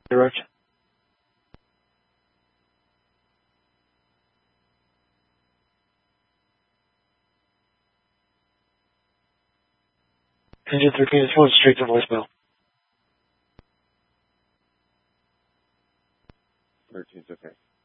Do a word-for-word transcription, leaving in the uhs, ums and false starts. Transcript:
Direct. Engine thirteen is going straight to voicemail. thirteen's okay.